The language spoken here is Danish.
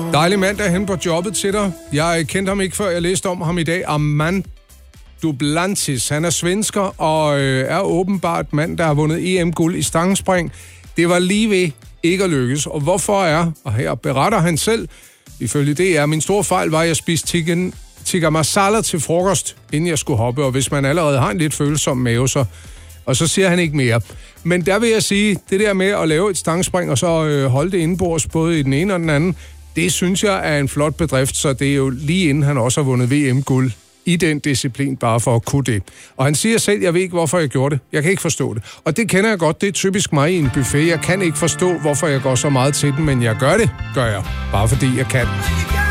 Dejlig mandag hen på jobbet til dig. Jeg kendte ham ikke, før jeg læste om ham i dag. Armand Duplantis. Han er svensker og er åbenbart mand, der har vundet EM-guld i stangspring. Det var lige ved ikke at lykkes. Og hvorfor er, og her beretter han selv, ifølge det er, min store fejl var, at jeg spiste tikka masala til frokost, inden jeg skulle hoppe. Og hvis man allerede har en lidt følsom mave, og så siger han ikke mere. Men der vil jeg sige, det der med at lave et stangspring og så holde det indenbords både i den ene og den anden, det synes jeg er en flot bedrift, så det er jo lige inden han også har vundet VM-guld i den disciplin, bare for at kunne det. Og han siger selv, jeg ved ikke, hvorfor jeg gjorde det. Jeg kan ikke forstå det. Og det kender jeg godt, det er typisk mig i en buffet. Jeg kan ikke forstå, hvorfor jeg går så meget til den, men jeg gør det, gør jeg. Bare fordi jeg kan.